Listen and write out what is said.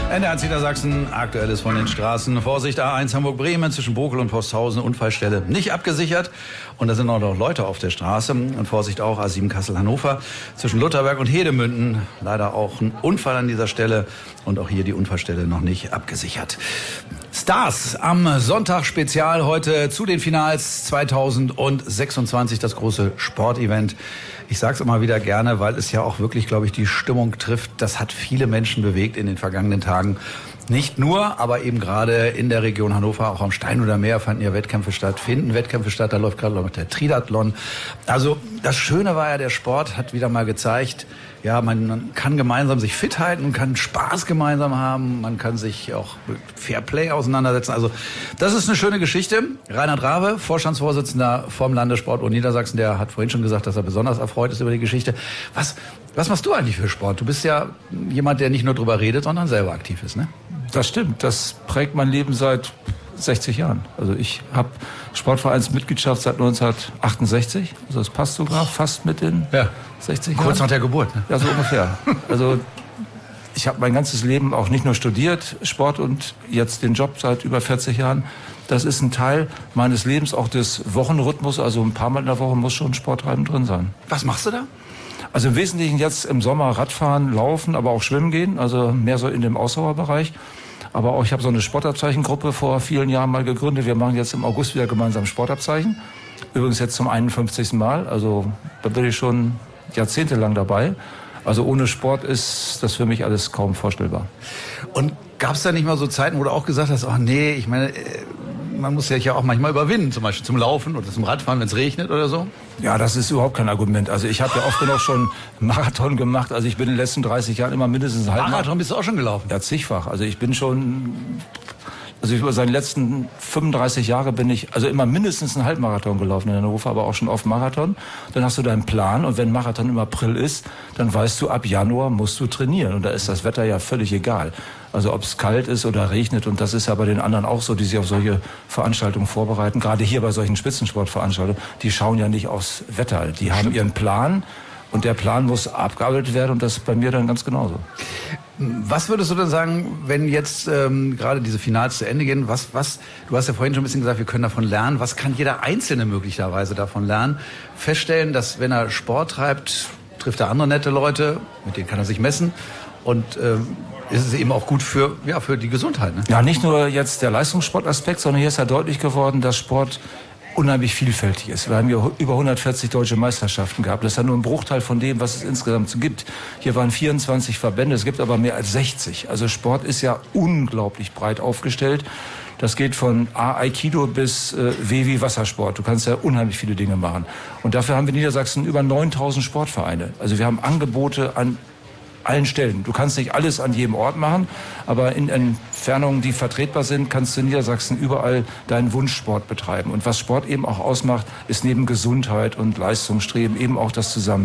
NDR Niedersachsen, aktuelles von den Straßen. Vorsicht, A1 Hamburg-Bremen zwischen Bokel und Posthausen, Unfallstelle nicht abgesichert. Und da sind auch noch Leute auf der Straße. Und Vorsicht auch, A7 Kassel-Hannover zwischen Lutherberg und Hedemünden. Leider auch ein Unfall an dieser Stelle und auch hier die Unfallstelle noch nicht abgesichert. Stars am Sonntag Spezial heute zu den Finals 2026, das große Sportevent. Ich sage es immer wieder gerne, weil es ja auch wirklich, glaube ich, die Stimmung trifft. Das hat viele Menschen bewegt in den vergangenen Tagen. Nicht nur, aber eben gerade in der Region Hannover, auch am Steinhuder Meer finden Wettkämpfe statt. Da läuft gerade noch der Triathlon. Also das Schöne war ja, der Sport hat wieder mal gezeigt, ja, man kann gemeinsam sich fit halten, man kann Spaß gemeinsam haben, man kann sich auch mit Fairplay auseinandersetzen. Also das ist eine schöne Geschichte. Reinhard Rabe, Vorstandsvorsitzender vom Landessportbund Niedersachsen, der hat vorhin schon gesagt, dass er besonders erfreut ist über die Geschichte. Was machst du eigentlich für Sport? Du bist ja jemand, der nicht nur drüber redet, sondern selber aktiv ist, ne? Das stimmt. Das prägt mein Leben seit 60 Jahren. Also ich habe Sportvereinsmitgliedschaft seit 1968. Also das passt sogar fast mit den 60 Jahren. Kurz nach der Geburt, ne? Ja, so ungefähr. Also ich habe mein ganzes Leben auch nicht nur studiert, Sport, und jetzt den Job seit über 40 Jahren. Das ist ein Teil meines Lebens, auch des Wochenrhythmus. Also ein paar Mal in der Woche muss schon Sporttreiben drin sein. Was machst du da? Also im Wesentlichen jetzt im Sommer Radfahren, Laufen, aber auch Schwimmen gehen. Also mehr so in dem Ausdauerbereich. Aber auch, ich habe so eine Sportabzeichengruppe vor vielen Jahren mal gegründet. Wir machen jetzt im August wieder gemeinsam Sportabzeichen. Übrigens jetzt zum 51. Mal. Also da bin ich schon jahrzehntelang dabei. Also ohne Sport ist das für mich alles kaum vorstellbar. Und gab es da nicht mal so Zeiten, wo du auch gesagt hast, ach nee, ich meine, man muss sich ja auch manchmal überwinden, zum Beispiel zum Laufen oder zum Radfahren, wenn es regnet oder so? Ja, das ist überhaupt kein Argument. Also ich habe ja oft genug schon Marathon gemacht. Also ich bin in den letzten 30 Jahren immer mindestens einen Halbmarathon. Marathon bist du auch schon gelaufen? Ja, zigfach. Also ich bin schon... Also über seine letzten 35 Jahre bin ich also immer mindestens einen Halbmarathon gelaufen in Hannover, aber auch schon oft Marathon. Dann hast du deinen Plan, und wenn Marathon im April ist, dann weißt du, ab Januar musst du trainieren. Und da ist das Wetter ja völlig egal. Also ob es kalt ist oder regnet, und das ist ja bei den anderen auch so, die sich auf solche Veranstaltungen vorbereiten. Gerade hier bei solchen Spitzensportveranstaltungen, die schauen ja nicht aufs Wetter. Die haben ihren Plan, und der Plan muss abgearbeitet werden, und das ist bei mir dann ganz genauso. Was würdest du denn sagen, wenn jetzt gerade diese Finals zu Ende gehen? Du hast ja vorhin schon ein bisschen gesagt, wir können davon lernen. Was kann jeder Einzelne möglicherweise davon lernen? Feststellen, dass wenn er Sport treibt, trifft er andere nette Leute, mit denen kann er sich messen, und ist es eben auch gut für die Gesundheit, ne? Ja, nicht nur jetzt der Leistungssportaspekt, sondern hier ist ja deutlich geworden, dass Sport unheimlich vielfältig ist. Wir haben hier über 140 deutsche Meisterschaften gehabt. Das ist ja nur ein Bruchteil von dem, was es insgesamt so gibt. Hier waren 24 Verbände, es gibt aber mehr als 60. Also Sport ist ja unglaublich breit aufgestellt. Das geht von Aikido bis W wie Wassersport. Du kannst ja unheimlich viele Dinge machen. Und dafür haben wir in Niedersachsen über 9000 Sportvereine. Also wir haben Angebote an allen Stellen. Du kannst nicht alles an jedem Ort machen, aber in Entfernungen, die vertretbar sind, kannst du in Niedersachsen überall deinen Wunschsport betreiben. Und was Sport eben auch ausmacht, ist neben Gesundheit und Leistungsstreben eben auch das Zusammenleben.